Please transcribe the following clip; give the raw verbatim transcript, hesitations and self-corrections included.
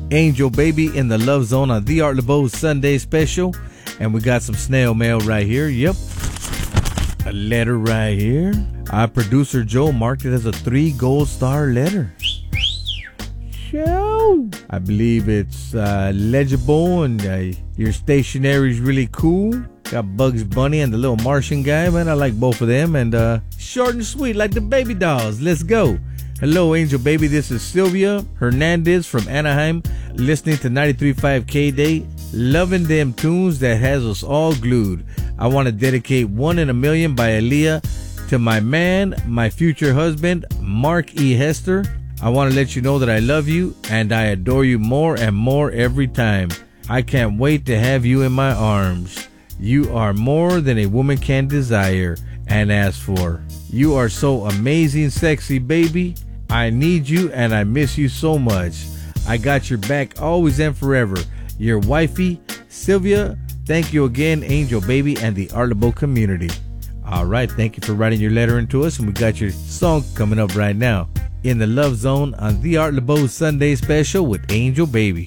Angel Baby in the Love Zone on The Art LeBeau Sunday special. And we got some snail mail right here. Yep. A letter right here. Our producer Joe marked it as a three gold star letter. Show. I believe it's uh, legible and uh, your stationery is really cool. Got Bugs Bunny and the little Martian guy, man. I like both of them. And uh, short and sweet like the baby dolls. Let's go. Hello, Angel Baby. This is Sylvia Hernandez from Anaheim, listening to ninety-three point five K-Day. Loving them tunes that has us all glued. I want to dedicate One in a Million by Aaliyah to my man, my future husband, Mark E. Hester. I want to let you know that I love you and I adore you more and more every time. I can't wait to have you in my arms. You are more than a woman can desire and ask for. You are so amazing, sexy baby. I need you and I miss you so much. I got your back always and forever. Your wifey, Sylvia. Thank you again, Angel Baby and the Art LeBeau community. All right, thank you for writing your letter into us, and we got your song coming up right now in the Love Zone on The Art LeBeau Sunday special with Angel Baby.